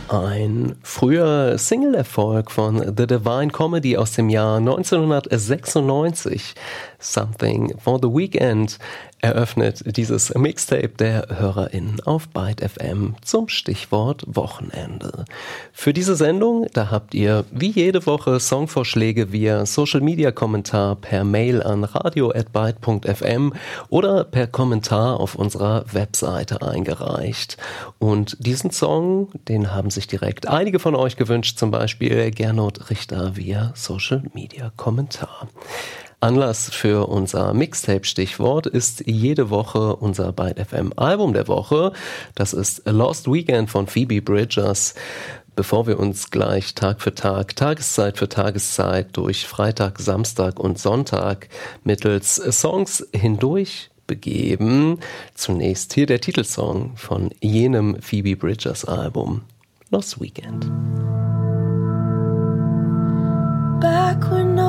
Ein früher Single-Erfolg von The Divine Comedy aus dem Jahr 1996, Something for the Weekend, eröffnet dieses Mixtape der HörerInnen auf Byte FM zum Stichwort Wochenende. Für diese Sendung, da habt ihr wie jede Woche Songvorschläge via Social-Media-Kommentar per Mail an radio@byte.fm oder per Kommentar auf unserer Webseite eingereicht. Und diesen Song, den haben sich direkt einige von euch gewünscht, zum Beispiel Gernot Richter via Social-Media-Kommentar. Anlass für unser Mixtape-Stichwort ist jede Woche unser Byte FM Album der Woche. Das ist A Lost Weekend von Phoebe Bridgers. Bevor wir uns gleich Tag für Tag, Tageszeit für Tageszeit durch Freitag, Samstag und Sonntag mittels Songs hindurch begeben, zunächst hier der Titelsong von jenem Phoebe Bridgers Album, Lost Weekend. Back when